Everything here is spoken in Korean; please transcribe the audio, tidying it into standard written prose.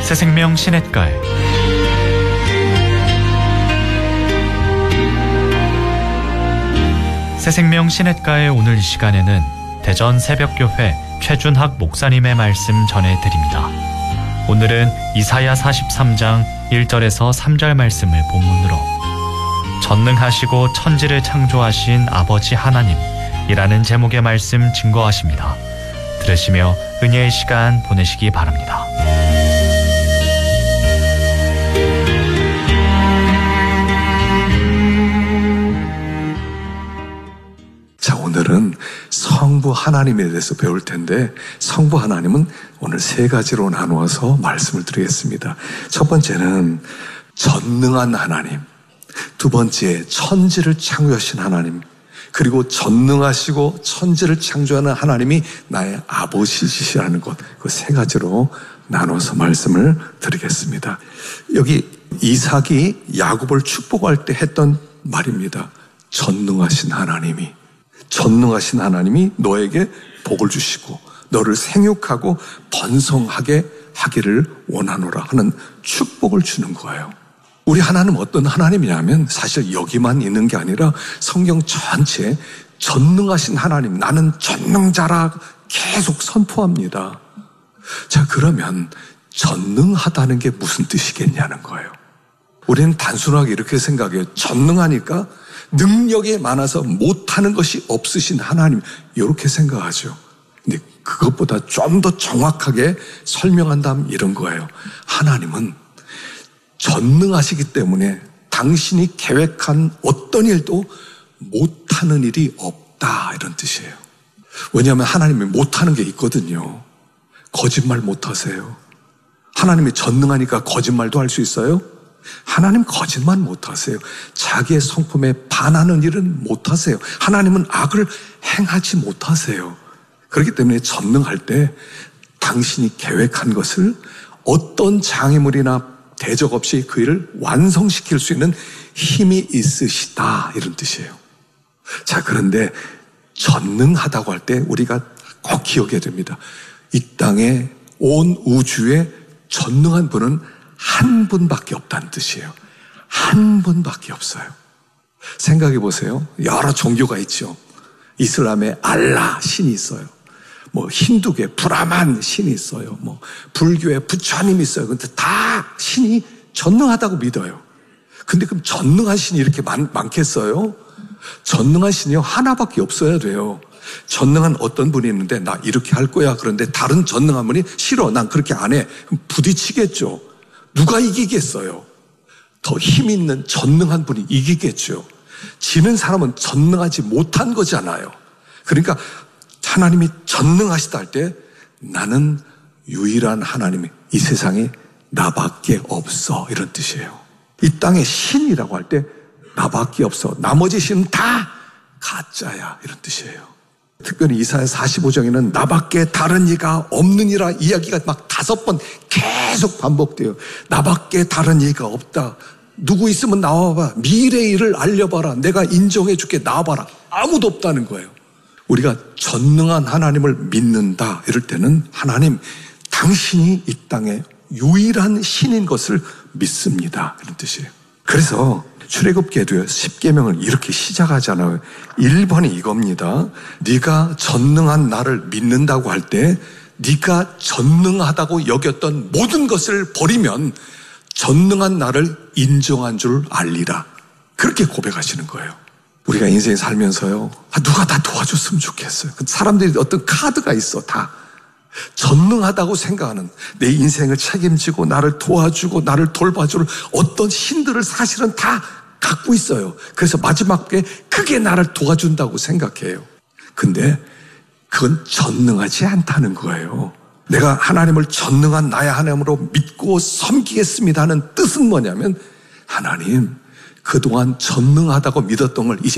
새생명 시냇가에 새생명 시냇가의 오늘 이 시간에는 대전 새벽교회 최준학 목사님의 말씀 전해드립니다. 오늘은 이사야 43장 1절에서 3절 말씀을 본문으로 전능하시고 천지를 창조하신 아버지 하나님이라는 제목의 말씀 증거하십니다. 들으시며 은혜의 시간 보내시기 바랍니다. 자, 오늘은 성부 하나님에 대해서 배울 텐데, 성부 하나님은 오늘 세 가지로 나누어서 말씀을 드리겠습니다. 첫 번째는 전능한 하나님, 두 번째 천지를 창조하신 하나님, 그리고 전능하시고 천지를 창조하는 하나님이 나의 아버지시라는 것, 그 세 가지로 나눠서 말씀을 드리겠습니다. 여기 이삭이 야곱을 축복할 때 했던 말입니다. 전능하신 하나님이 너에게 복을 주시고 너를 생육하고 번성하게 하기를 원하노라 하는 축복을 주는 거예요. 우리 하나님은 어떤 하나님이냐면 사실 여기만 있는 게 아니라 성경 전체에 전능하신 하나님, 나는 전능자라 계속 선포합니다. 자, 그러면 전능하다는 게 무슨 뜻이겠냐는 거예요. 우리는 단순하게 이렇게 생각해요. 전능하니까 능력이 많아서 못하는 것이 없으신 하나님, 이렇게 생각하죠. 근데 그것보다 좀 더 정확하게 설명한다면 이런 거예요. 하나님은 전능하시기 때문에 당신이 계획한 어떤 일도 못하는 일이 없다, 이런 뜻이에요. 왜냐하면 하나님이 못하는 게 있거든요. 거짓말 못하세요. 하나님이 전능하니까 거짓말도 할 수 있어요? 하나님 거짓말 못하세요. 자기의 성품에 반하는 일은 못하세요. 하나님은 악을 행하지 못하세요. 그렇기 때문에 전능할 때 당신이 계획한 것을 어떤 장애물이나 대적 없이 그 일을 완성시킬 수 있는 힘이 있으시다, 이런 뜻이에요. 자, 그런데 전능하다고 할 때 우리가 꼭 기억해야 됩니다. 이 땅에 온 우주에 전능한 분은 한 분밖에 없다는 뜻이에요. 한 분밖에 없어요. 생각해 보세요. 여러 종교가 있죠. 이슬람에 알라 신이 있어요. 힌두교에 브라만 신이 있어요. 불교에 부처님이 있어요. 근데 다 신이 전능하다고 믿어요. 근데 그럼 전능한 신이 이렇게 많겠어요? 전능한 신이요, 하나밖에 없어야 돼요. 전능한 어떤 분이 있는데 나 이렇게 할 거야. 그런데 다른 전능한 분이 싫어, 난 그렇게 안 해. 그럼 부딪히겠죠. 누가 이기겠어요? 더 힘 있는 전능한 분이 이기겠죠. 지는 사람은 전능하지 못한 거잖아요. 그러니까 하나님이 전능하시다 할 때 나는 유일한 하나님이 이 세상에 나밖에 없어, 이런 뜻이에요. 이 땅에 신이라고 할 때 나밖에 없어, 나머지 신은 다 가짜야, 이런 뜻이에요. 특별히 이사야 45장에는 나밖에 다른 이가 없느니라 이야기가 막 5번 계속 반복돼요. 나밖에 다른 이가 없다. 누구 있으면 나와봐. 미래의 일을 알려봐라. 내가 인정해 줄게. 나와봐라. 아무도 없다는 거예요. 우리가 전능한 하나님을 믿는다 이럴 때는 하나님, 당신이 이 땅에 유일한 신인 것을 믿습니다, 이런 뜻이에요. 그래서 출애굽기에도 10계명을 이렇게 시작하잖아요. 1번이 이겁니다. 네가 전능한 나를 믿는다고 할 때 네가 전능하다고 여겼던 모든 것을 버리면 전능한 나를 인정한 줄 알리라. 그렇게 고백하시는 거예요. 우리가 인생 살면서요, 누가 다 도와줬으면 좋겠어요. 사람들이 어떤 카드가 있어. 다 전능하다고 생각하는, 내 인생을 책임지고 나를 도와주고 나를 돌봐줄 어떤 신들을 사실은 다 갖고 있어요. 그래서 마지막에 그게 나를 도와준다고 생각해요. 근데 그건 전능하지 않다는 거예요. 내가 하나님을 전능한 나의 하나님으로 믿고 섬기겠습니다 하는 뜻은 뭐냐면, 하나님, 그동안 전능하다고 믿었던 걸 이제